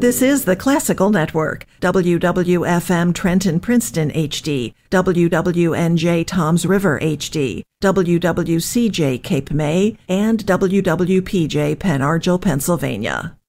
This is the Classical Network, WWFM Trenton Princeton HD, WWNJ Toms River HD, WWCJ Cape May, and WWPJ Penn Argyl, Pennsylvania.